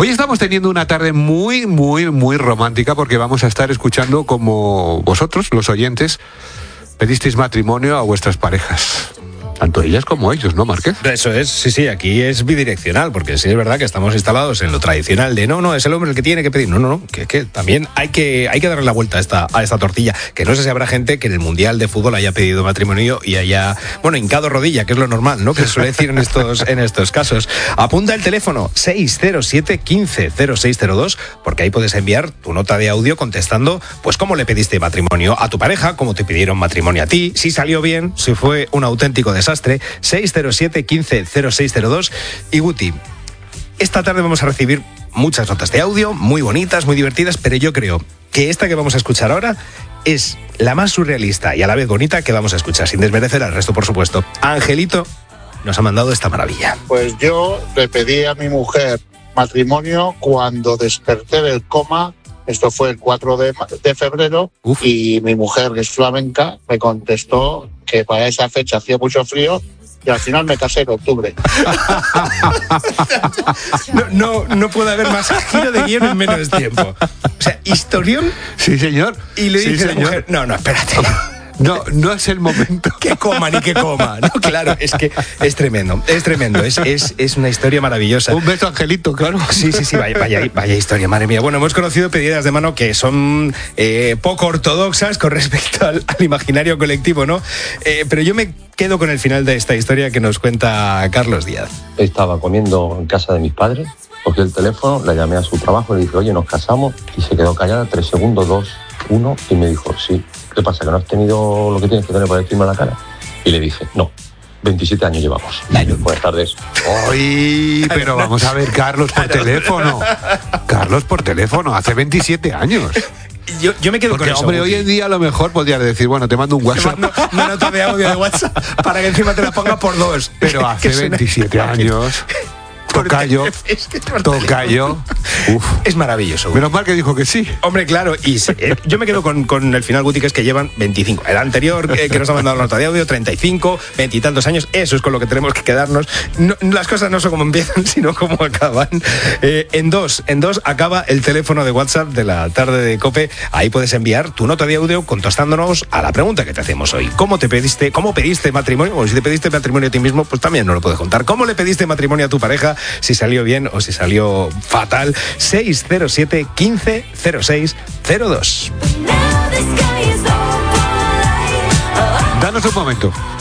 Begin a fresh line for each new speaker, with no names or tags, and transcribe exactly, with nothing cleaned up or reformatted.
Hoy estamos teniendo una tarde muy, muy, muy romántica porque vamos a estar escuchando como vosotros, los oyentes, pedisteis matrimonio a vuestras parejas. Tanto ellas como ellos, ¿no, Márquez?
Eso es, sí, sí, aquí es bidireccional, porque sí es verdad que estamos instalados en lo tradicional de no, no, es el hombre el que tiene que pedir. No, no, no, que, que también hay que, hay que darle la vuelta a esta, a esta tortilla. Que no sé si habrá gente que en el Mundial de Fútbol haya pedido matrimonio y haya, bueno, hincado rodilla, que es lo normal, ¿no? Que se suele decir en estos, en estos casos. Apunta el teléfono seis cero siete, quince, cero seis cero dos, porque ahí puedes enviar tu nota de audio contestando, pues, cómo le pediste matrimonio a tu pareja, cómo te pidieron matrimonio a ti, si salió bien, si fue un auténtico desastre. seis cero siete, quince, cero seis cero dos. Y Guti, esta tarde vamos a recibir muchas notas de audio, muy bonitas, muy divertidas, pero yo creo que esta que vamos a escuchar ahora es la más surrealista y a la vez bonita que vamos a escuchar, sin desmerecer al resto, por supuesto. Angelito nos ha mandado esta maravilla.
Pues yo le pedí a mi mujer matrimonio cuando desperté del coma. Esto fue el cuatro de febrero. Uf. Y mi mujer, que es flamenca, me contestó que para esa fecha hacía mucho frío y al final me casé en octubre.
no, no, no puede haber más giro de guión en menos tiempo. O sea, historión.
Sí, señor.
Y le
sí,
dice
señor.
a la mujer, no, no, espérate.
No, no es el momento.
Que coma ni que coma. No, claro, es que es tremendo, es tremendo, es, es, es una historia maravillosa.
Un beso, Angelito, claro.
Sí, sí, sí, vaya, vaya, vaya historia, madre mía. Bueno, hemos conocido pedidas de mano que son eh, poco ortodoxas con respecto al, al imaginario colectivo, ¿no? Eh, pero yo me quedo con el final de esta historia que nos cuenta Carlos Díaz.
Estaba comiendo en casa de mis padres, cogí el teléfono, la llamé a su trabajo, le dije, oye, nos casamos, y se quedó callada, tres segundos, dos, uno, y me dijo, sí. ¿Qué pasa, que no has tenido lo que tienes que tener para decirme a la cara? Y le dije, no, veintisiete años llevamos. Buenas tardes.
Ay, pero vamos a ver, Carlos, por teléfono. Carlos, por teléfono, hace veintisiete años.
Yo, yo me quedo
Porque,
con eso.
Hombre, hoy en día a lo mejor podrías decir, bueno, te mando un WhatsApp.
Te mando una nota de audio de WhatsApp para que encima te la ponga por dos.
Pero hace veintisiete años... Tocayo, es que tocayo. Uf.
Es maravilloso.
Menos mal que dijo que sí.
Hombre, claro, y eh, yo me quedo con, con el final, Guti, que es que llevan veinticinco. El anterior, eh, que nos ha mandado la nota de audio, treinta y cinco, veinte y tantos años. Eso es con lo que tenemos que quedarnos. No, las cosas no son como empiezan, sino como acaban. Eh, en dos, en dos acaba el teléfono de WhatsApp de la tarde de COPE. Ahí puedes enviar tu nota de audio contestándonos a la pregunta que te hacemos hoy. ¿Cómo te pediste, cómo pediste matrimonio? O si te pediste matrimonio a ti mismo, pues también nos lo puedes contar. ¿Cómo le pediste matrimonio a tu pareja? Si salió bien o si salió fatal. Seis cero siete, quince, cero seis cero dos.
Danos un momento.